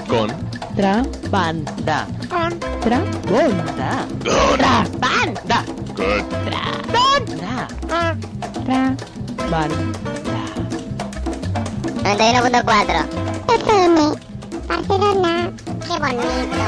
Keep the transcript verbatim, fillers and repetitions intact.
Con. Trabanda. Con. Trabanda. Trabanda. Good. Trabanda. Trabanda. noventa y uno punto cuatro. F M. Barcelona. Qué bonito.